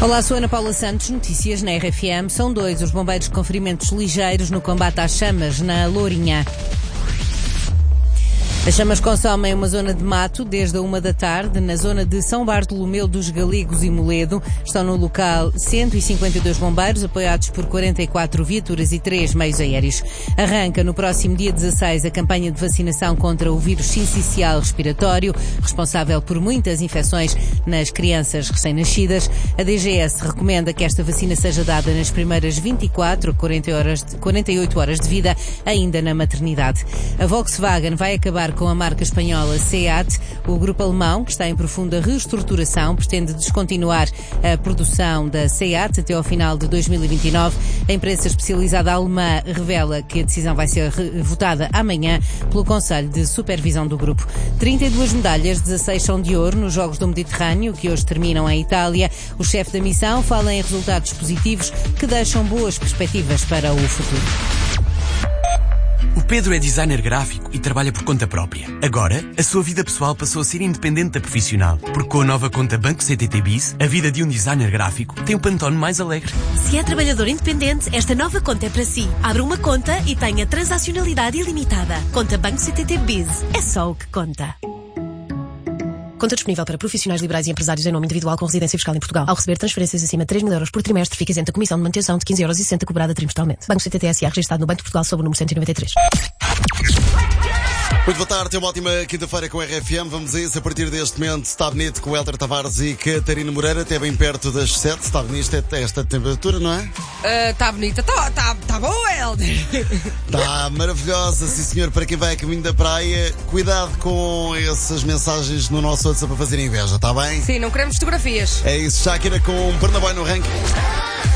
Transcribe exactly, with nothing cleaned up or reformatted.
Olá, sou Ana Paula Santos, notícias na R F M. São dois os bombeiros com ferimentos ligeiros no combate às chamas na Lourinhã. As chamas consomem uma zona de mato desde a uma da tarde, na zona de São Bartolomeu dos Galegos e Moledo. Estão no local cento e cinquenta e dois bombeiros, apoiados por quarenta e quatro viaturas e três meios aéreos. Arranca no próximo dia dezasseis a campanha de vacinação contra o vírus sincicial respiratório, responsável por muitas infecções nas crianças recém-nascidas. A D G S recomenda que esta vacina seja dada nas primeiras vinte e quatro a quarenta e oito horas de vida, ainda na maternidade. A Volkswagen vai acabar com a marca espanhola SEAT. O grupo alemão, que está em profunda reestruturação, pretende descontinuar a produção da SEAT até ao final de dois mil e vinte e nove. A imprensa especializada alemã revela que a decisão vai ser votada amanhã pelo Conselho de Supervisão do grupo. trinta e duas medalhas, dezasseis são de ouro nos Jogos do Mediterrâneo, que hoje terminam em Itália. O chefe da missão fala em resultados positivos que deixam boas perspectivas para o futuro. O Pedro é designer gráfico e trabalha por conta própria. Agora, a sua vida pessoal passou a ser independente da profissional, porque com a nova conta Banco C T T Biz, a vida de um designer gráfico tem um Pantone mais alegre. Se é trabalhador independente, esta nova conta é para si. Abra uma conta e tenha transacionalidade ilimitada. Conta Banco C T T Biz. É só o que conta. Conta disponível para profissionais liberais e empresários em nome individual com residência fiscal em Portugal. Ao receber transferências acima de três mil euros por trimestre, fica isenta a comissão de manutenção de quinze euros e sessenta cobrada trimestralmente. Banco C T T S A, registrado no Banco de Portugal sob o número cento e noventa e três. Muito boa tarde, uma ótima quinta-feira com a R F M. Vamos a isso a partir deste momento. Está bonito com o Helder Tavares e Catarina Moreira, até bem perto das sete. Está bonito esta temperatura, não é? Está uh, bonita, está tá, tá boa, Helder. Está maravilhosa, sim senhor. Para quem vai a caminho da praia, cuidado com essas mensagens no nosso WhatsApp para fazer inveja, está bem? Sim, não queremos fotografias. É isso, Shakira com Bernabéu no ranking.